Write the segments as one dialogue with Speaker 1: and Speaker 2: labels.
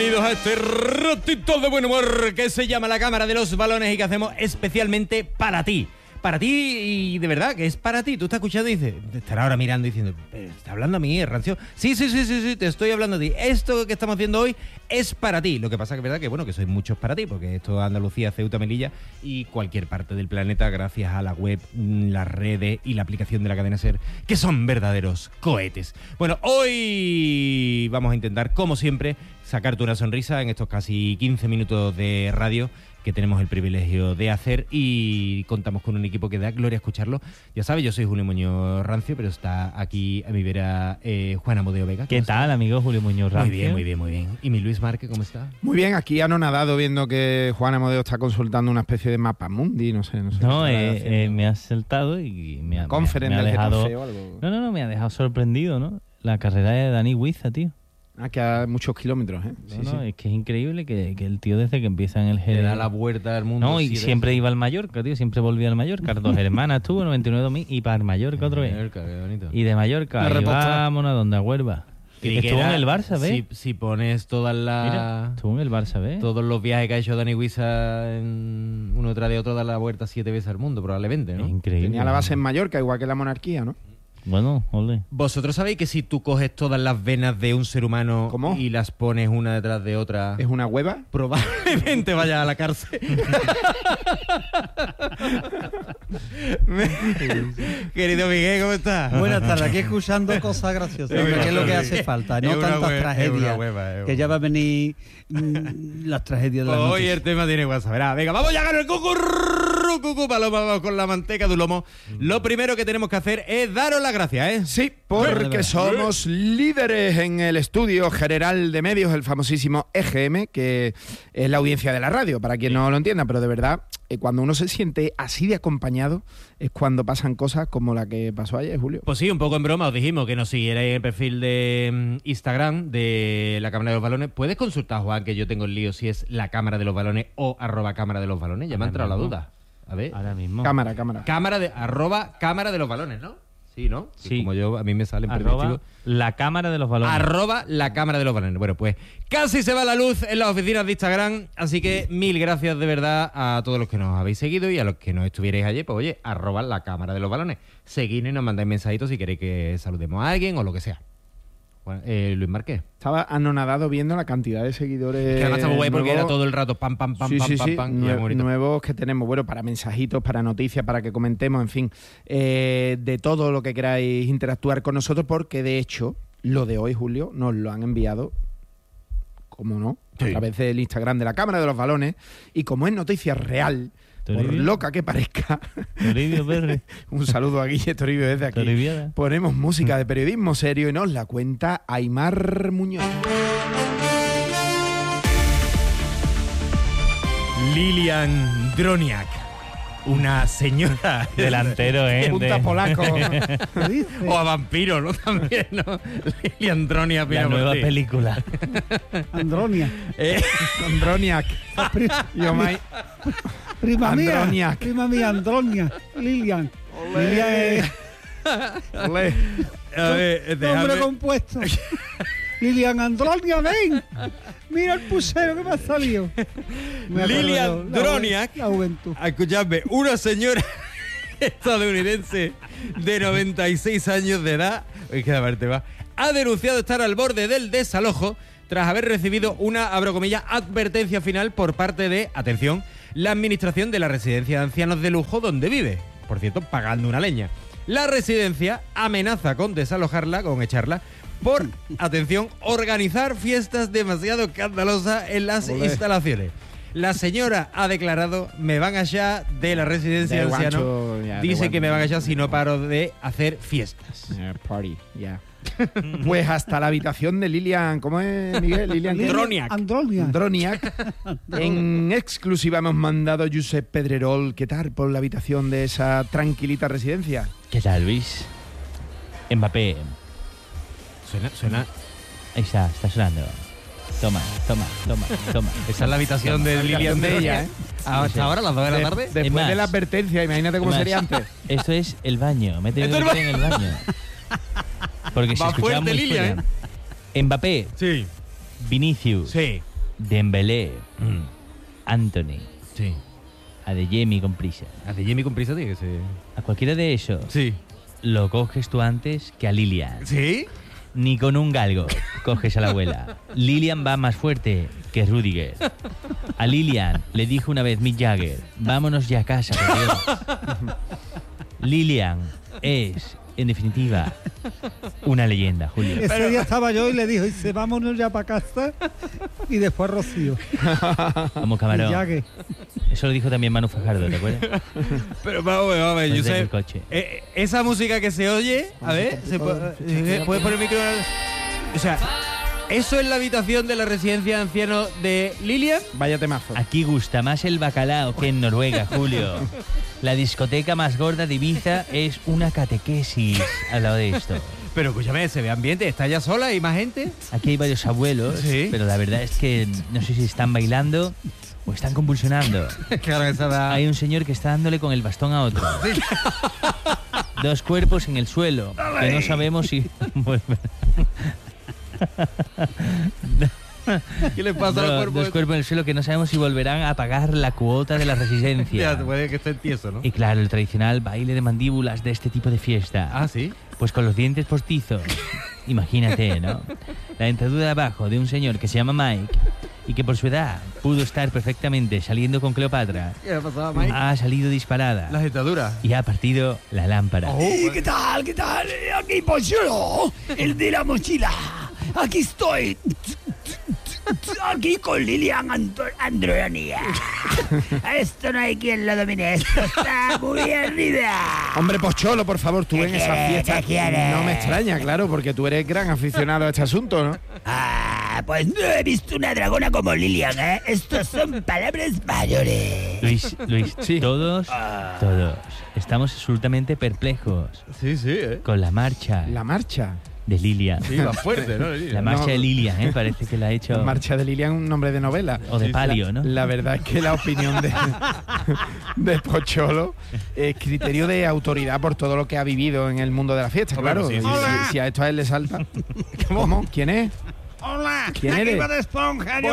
Speaker 1: Bienvenidos a este ratito de buen humor que se llama La Cámara de los Balones y que hacemos especialmente para ti. Para ti, y de verdad que es para ti. Tú estás escuchando y dices, te estará ahora mirando y diciendo, ¿está hablando a mí, Rancio? Sí, te estoy hablando a ti. Esto que estamos haciendo hoy es para ti. Lo que pasa que es verdad que, bueno, que sois muchos para ti, porque esto es Andalucía, Ceuta, Melilla y cualquier parte del planeta, gracias a la web, las redes y la aplicación de la cadena SER, que son verdaderos cohetes. Bueno, hoy vamos a intentar, como siempre, sacarte una sonrisa en estos casi 15 minutos de radio que tenemos el privilegio de hacer, y contamos con un equipo que da gloria escucharlo. Ya sabes, yo soy Julio Muñoz Rancio, pero está aquí a mi vera Juan Amodeo Vega.
Speaker 2: ¿Qué tal, amigo Julio Muñoz Rancio?
Speaker 1: Muy bien. ¿Y mi Luis Márquez, cómo está?
Speaker 3: Muy bien, aquí anonadado viendo que Juan Amodeo está consultando una especie de mapa mundi, no sé.
Speaker 2: No, me ha saltado y me ha dejado... No, me ha dejado sorprendido, ¿no? La carrera de Dani Huiza, tío.
Speaker 3: Que a muchos kilómetros, ¿eh?
Speaker 2: Sí. Es que es increíble que el tío desde que empieza en el Jerez...
Speaker 1: Le da la vuelta al mundo.
Speaker 2: No, y siempre iba al Mallorca, tío, siempre volvía al Mallorca. 2 hermanas estuvo, 99.000 y para el Mallorca otra vez.
Speaker 1: Mallorca, qué bonito.
Speaker 2: Y de Mallorca, y vámonos a donde a Huelva. Estuvo en el Barça, ¿ves?
Speaker 1: Si pones todas las...
Speaker 2: Mira, estuvo en el Barça, ¿ves?
Speaker 1: Todos los viajes que ha hecho Dani Huiza en uno tras de otro, da la vuelta 7 veces al mundo, probablemente, ¿no?
Speaker 2: Es increíble.
Speaker 3: Tenía la base en Mallorca, igual que la monarquía, ¿no?
Speaker 2: Bueno, ole.
Speaker 1: ¿Vosotros sabéis que si tú coges todas las venas de un ser humano
Speaker 3: ¿Cómo?
Speaker 1: y las pones una detrás de otra...
Speaker 3: ¿Es una hueva?
Speaker 1: Probablemente vaya a la cárcel. Querido Miguel, ¿cómo estás?
Speaker 4: Buenas tardes, aquí escuchando cosas graciosas, que es lo que hace falta, no tantas tragedias, que ya va a venir las tragedias de la noche.
Speaker 1: Hoy el tema tiene WhatsApp. Verá, venga, vamos ya a ganar el cucu paloma, vamos con la manteca de lomo. Lo primero que tenemos que hacer es daros las gracias, ¿eh?
Speaker 3: Sí, porque somos líderes en el Estudio General de Medios, el famosísimo EGM, que es la audiencia de la radio, para quien no lo entienda, pero de verdad, cuando uno se siente así de acompañado, es cuando pasan cosas como la que pasó ayer, Julio.
Speaker 1: Pues sí, un poco en broma os dijimos que nos siguierais en el perfil de Instagram de la Cámara de los Balones. Puedes consultar, Juan, que yo tengo el lío si es la Cámara de los Balones o @Cámara de los Balones. Ya me ha entrado la duda. A ver.
Speaker 2: Ahora mismo.
Speaker 3: Cámara.
Speaker 1: Cámara de los Balones, ¿no? Sí, ¿no?
Speaker 2: Sí.
Speaker 1: Como yo, a mí me sale en
Speaker 2: la Cámara de los Balones.
Speaker 1: @la Cámara de los Balones. Bueno, pues casi se va la luz en las oficinas de Instagram, así que mil gracias de verdad a todos los que nos habéis seguido y a los que no estuvierais ayer, pues oye, @la Cámara de los Balones. Seguidnos y nos mandáis mensajitos si queréis que saludemos a alguien o lo que sea. Bueno, Luis Márquez.
Speaker 3: Estaba anonadado viendo la cantidad de seguidores.
Speaker 1: Que además estamos guay porque era todo el rato pam.
Speaker 3: Nuevos que tenemos, bueno, para mensajitos, para noticias, para que comentemos, en fin, de todo lo que queráis interactuar con nosotros, porque de hecho, lo de hoy, Julio, nos lo han enviado, como no, a través del Instagram de la Cámara de los Balones, y como es noticia real, por loca que parezca, un saludo a Guille Toribio desde aquí. Ponemos música de periodismo serio y nos la cuenta Aimar Muñoz.
Speaker 1: Lilian Droniak, una señora
Speaker 2: delantero,
Speaker 3: punta polaco.
Speaker 1: O a vampiro, ¿no? También, ¿no? Lilian Droniak,
Speaker 2: la nueva película.
Speaker 4: Androniak. Prima mía, Androniak. Lilian.
Speaker 3: Olé.
Speaker 1: A ver,
Speaker 4: nombre compuesto. Lilian Androniak, ven. Mira el pusero que me ha salido.
Speaker 1: Lilian Droniak,
Speaker 4: la juventud.
Speaker 1: Escuchadme, una señora estadounidense de 96 años de edad, ha denunciado estar al borde del desalojo tras haber recibido una, abro comillas, advertencia final por parte de, atención, la administración de la residencia de ancianos de lujo donde vive. Por cierto, pagando una leña. La residencia amenaza con desalojarla, con echarla, por, atención, organizar fiestas demasiado escandalosas en las instalaciones. La señora ha declarado, me van a echar de la residencia de ancianos. Dice que me van a echar si no paro de hacer fiestas.
Speaker 3: Party, ya. Pues hasta la habitación de Lilian, ¿cómo es, Miguel? Lilian Droniak. En exclusiva hemos mandado a Josep Pedrerol. ¿Qué tal por la habitación de esa tranquilita residencia?
Speaker 2: ¿Qué tal, Luis? Mbappé.
Speaker 1: Suena.
Speaker 2: Ahí está sonando. Toma.
Speaker 1: Esa es la habitación de Lilian de ella, ¿eh? Hasta ahora, a las 2 de la tarde.
Speaker 3: Después de la advertencia, imagínate cómo sería antes.
Speaker 2: Eso es el baño. Métete en el baño. Porque se escuchaba muy
Speaker 1: Lilian,
Speaker 2: fuerte. Mbappé.
Speaker 1: Sí.
Speaker 2: Vinicius.
Speaker 1: Sí.
Speaker 2: Dembélé, Anthony,
Speaker 1: sí,
Speaker 2: Adeyemi con prisa.
Speaker 1: Adeyemi con prisa, tío, que se...
Speaker 2: A cualquiera de esos
Speaker 1: Sí.
Speaker 2: lo coges tú antes que a Lilian.
Speaker 1: ¿Sí?
Speaker 2: Ni con un galgo coges a la abuela. Lilian va más fuerte que Rudiger. A Lilian le dijo una vez Mick Jagger, vámonos ya a casa, por Dios. Lilian es, en definitiva, una leyenda, Julio.
Speaker 4: Ese día estaba yo y le dijo, dice, vámonos ya para casa. Y después Rocío.
Speaker 2: Como camarón. Eso lo dijo también Manu Fajardo, ¿te acuerdas?
Speaker 1: Pero vamos a ver, yo sé. Esa música que se oye, a ver, ¿puede poner el micro? O sea, ¿eso es la habitación de la residencia de ancianos de Lilian?
Speaker 3: Vaya temazo.
Speaker 2: Aquí gusta más el bacalao que en Noruega, Julio. La discoteca más gorda de Ibiza es una catequesis al lado de esto.
Speaker 1: Pero escúchame, se ve ambiente, ¿está ya sola? ¿Hay más gente?
Speaker 2: Aquí hay varios abuelos, ¿sí? Pero la verdad es que no sé si están bailando o están convulsionando.
Speaker 1: Claro, esa da...
Speaker 2: Hay un señor que está dándole con el bastón a otro. Sí. Dos cuerpos en el suelo, que no sabemos si...
Speaker 1: ¿Qué le pasa al cuerpo?
Speaker 2: Dos cuerpos en el suelo que no sabemos si volverán a pagar la cuota de la residencia.
Speaker 1: Ya, puede que esté tieso, ¿no?
Speaker 2: Y claro, el tradicional baile de mandíbulas de este tipo de fiesta.
Speaker 1: Ah, ¿sí?
Speaker 2: Pues con los dientes postizos. Imagínate, ¿no? La dentadura de abajo de un señor que se llama Mike y que por su edad pudo estar perfectamente saliendo con Cleopatra.
Speaker 1: ¿Qué le pasaba a Mike?
Speaker 2: Ha salido disparada.
Speaker 1: La dentadura.
Speaker 2: Y ha partido la lámpara.
Speaker 5: ¿Qué tal? ¿Qué tal? Aquí Pochuelo, el de la mochila. Aquí estoy. Aquí con Lilian Andronia. Esto no hay quien lo domine. Esto está muy arriba.
Speaker 3: Hombre, Pocholo, por favor, tú en esas fiestas no me extraña, claro, porque tú eres gran aficionado a este asunto, ¿no?
Speaker 5: Pues no he visto una dragona como Lilian, ¿eh? Estos son palabras mayores.
Speaker 2: Luis, sí. Todos estamos absolutamente perplejos.
Speaker 1: Sí,
Speaker 2: con la marcha.
Speaker 3: ¿La marcha?
Speaker 2: De Lilian.
Speaker 1: Sí, va fuerte, ¿no?
Speaker 2: La marcha de Lilian, parece que la ha hecho...
Speaker 3: La marcha de Lilian, un nombre de novela.
Speaker 2: O de palio, ¿no?
Speaker 3: La verdad es que la opinión de Pocholo es criterio de autoridad por todo lo que ha vivido en el mundo de la fiesta, claro. Sí. Si a esto a él le salta... ¿Cómo? ¿Quién es?
Speaker 5: Hola,
Speaker 3: ¿quién eres?
Speaker 5: Bob Esponja.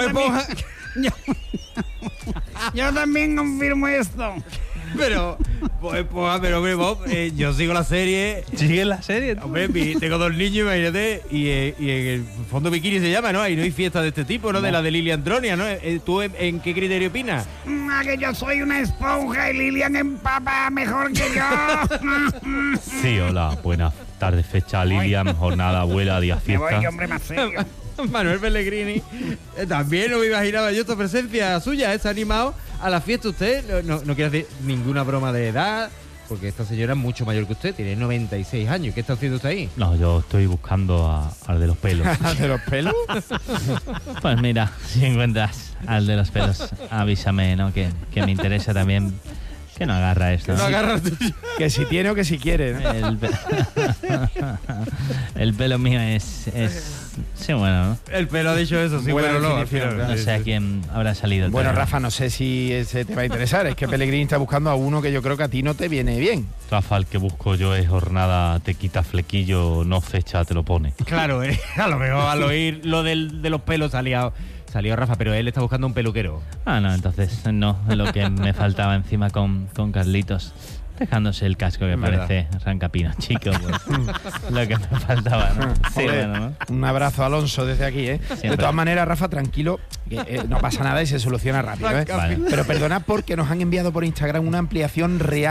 Speaker 5: Yo también confirmo esto.
Speaker 1: Pero Bob, yo sigo la serie.
Speaker 2: ¿Sigues la serie?
Speaker 1: Hombre, tengo dos niños, imagínate, y en el fondo bikini se llama, ¿no? Ahí no hay fiesta de este tipo, ¿no? De la de Lilian Andronia, ¿no? ¿Tú en qué criterio opinas?
Speaker 5: Que yo soy una esponja y Lilian empapa mejor que yo.
Speaker 2: Sí, hola, buenas tardes, fecha Lilian, jornada, abuela, día fiesta.
Speaker 5: Me voy, hombre, más serio.
Speaker 1: Manuel Pellegrini, también no me imaginaba yo esta presencia suya, se ha animado a la fiesta usted, no quiere hacer ninguna broma de edad, porque esta señora es mucho mayor que usted, tiene 96 años, ¿qué está haciendo usted ahí?
Speaker 2: No, yo estoy buscando al de los pelos.
Speaker 3: ¿Al de los pelos?
Speaker 2: Pues mira, si encuentras al de los pelos, avísame, ¿no? Que me interesa también. Que no agarra esto.
Speaker 1: Que no agarra
Speaker 3: que si tiene o que si quiere, ¿no?
Speaker 2: El pelo mío es sí, bueno, ¿no?
Speaker 1: El pelo ha dicho eso, sí, bueno, no.
Speaker 2: No sé a quién habrá salido.
Speaker 3: Bueno, Rafa, no sé si ese te va a interesar. Es que Pellegrini está buscando a uno que yo creo que a ti no te viene bien.
Speaker 2: Rafa, el que busco yo es jornada, te quita flequillo, no fecha, te lo pone.
Speaker 1: Claro, a lo mejor al oír lo de los pelos salió Rafa, pero él está buscando un peluquero.
Speaker 2: Ah, no, entonces no, es lo que me faltaba encima con Carlitos. Dejándose el casco que parece rancapino, chico, pues, lo que me faltaba, ¿no? Sí, bueno, ¿no?
Speaker 3: Un abrazo, Alonso, desde aquí, ¿eh? Siempre. De todas maneras, Rafa, tranquilo, que no pasa nada y se soluciona rápido, ¿eh? Vale. Pero perdona porque nos han enviado por Instagram una ampliación real